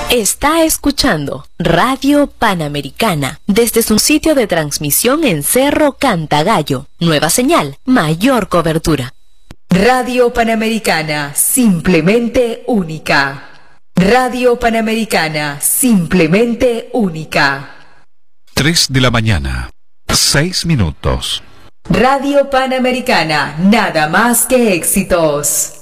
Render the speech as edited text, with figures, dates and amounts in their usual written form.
Está escuchando Radio Panamericana desde su sitio de transmisión en Cerro Cantagallo. Nueva señal, mayor cobertura. Radio Panamericana, simplemente única. Radio Panamericana, simplemente única. 3 de la mañana, 6 minutos. Radio Panamericana, nada más que éxitos.